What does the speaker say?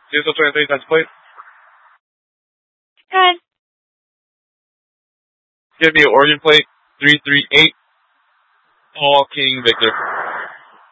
Diesel 23, that's plate. Good. Give me an origin plate 338, Paul King Victor.